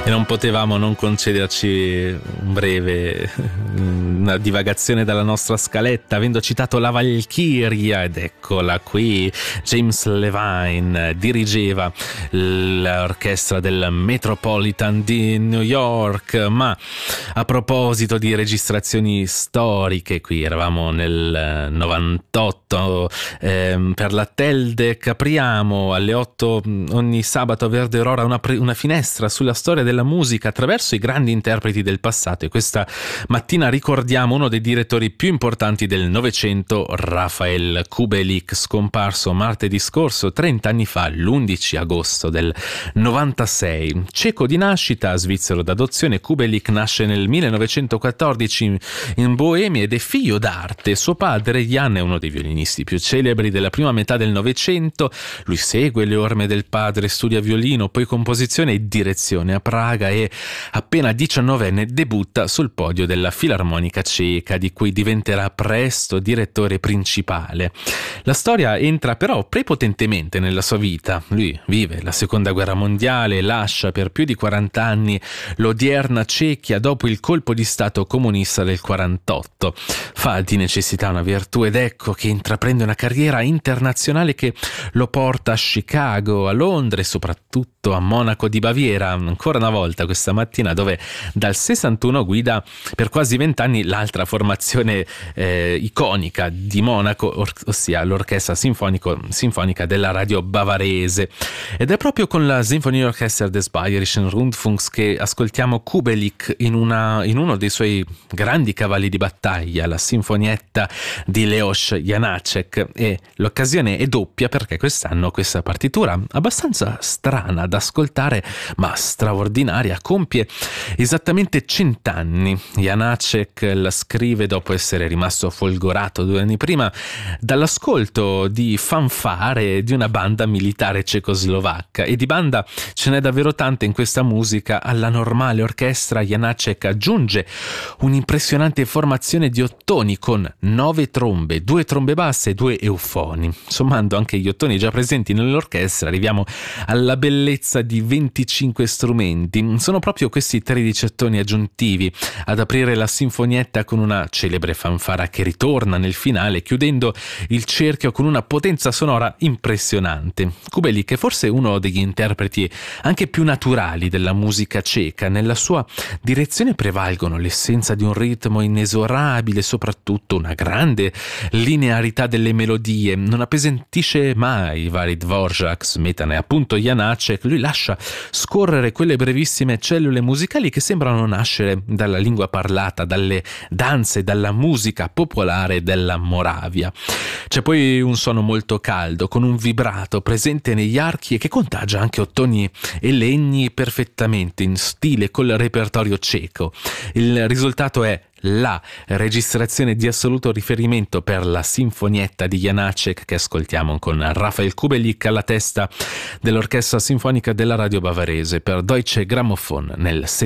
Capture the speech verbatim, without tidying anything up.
E non potevamo non concederci un breve, una divagazione dalla nostra scaletta, avendo citato la Valchiria, ed eccola qui. James Levine dirigeva l'orchestra del Metropolitan di New York. Ma a proposito di registrazioni storiche, qui eravamo nel novantotto, ehm, per la Teldec apriamo alle otto ogni sabato a Verde Aurora una, pre- una finestra sulla storia della musica attraverso i grandi interpreti del passato, e questa mattina ricordiamo uno dei direttori più importanti del Novecento, Rafael Kubelik, scomparso martedì scorso, trenta anni fa, l'undici agosto del novantasei. Ceco di nascita, svizzero d'adozione, Kubelik nasce nel millenovecentoquattordici in Boemia ed è figlio d'arte. Suo padre, Jan, è uno dei violinisti più celebri della prima metà del Novecento. Lui segue le orme del padre, studia violino, poi composizione e direzione a Praga, e appena diciannovenne debutta sul podio della Filarmonica Ceca, di cui diventerà presto direttore principale. La storia entra però prepotentemente nella sua vita. Lui vive la seconda guerra mondiale, lascia per più di quaranta anni l'odierna Cechia dopo il colpo di stato comunista del quarantotto. Fa di necessità una virtù, ed ecco che intraprende una carriera internazionale che lo porta a Chicago, a Londra e soprattutto a Monaco di Baviera, ancora una volta questa mattina, dove dal sessantuno guida per quasi vent'anni l'altra formazione eh, iconica di Monaco, or- ossia l'orchestra sinfonico, sinfonica della radio bavarese. Ed è proprio con la Sinfonieorchester des Bayerischen Rundfunks che ascoltiamo Kubelik in, una, in uno dei suoi grandi cavalli di battaglia, la sinfonietta di Leos Janáček, e l'occasione è doppia perché quest'anno questa partitura abbastanza strana da ascoltare ma straordinaria compie esattamente cent'anni. Janáček la scrive dopo essere rimasto folgorato due anni prima dall'ascolto di fanfare di una banda militare cecoslovacca, e di banda ce n'è davvero tanta in questa musica. Alla normale orchestra Janáček aggiunge un'impressionante formazione di ottoni con nove trombe, due trombe basse e due eufoni. Sommando anche gli ottoni già presenti nell'orchestra arriviamo alla bellezza di venticinque strumenti. Sono proprio questi tredici ottoni aggiuntivi ad aprire la sinfonietta con una celebre fanfara che ritorna nel finale, chiudendo il cerchio con una potenza sonora impressionante. Kubelik è forse uno degli interpreti anche più naturali della musica ceca. Nella sua direzione prevalgono l'essenza di un ritmo inesorabile e soprattutto una grande linearità delle melodie. Non appesantisce mai i vari Dvorak, Smetana e appunto Janáček. Lui lascia scorrere quelle brevissime cellule musicali che sembrano nascere dalla lingua parlata, dalle danze, dalla musica popolare della Moravia. C'è poi un suono molto caldo, con un vibrato presente negli archi e che contagia anche ottoni e legni perfettamente in stile col repertorio ceco. Il risultato è la registrazione di assoluto riferimento per la sinfonietta di Janáček che ascoltiamo con Rafael Kubelik alla testa dell'orchestra sinfonica della radio bavarese per Deutsche Grammophon nel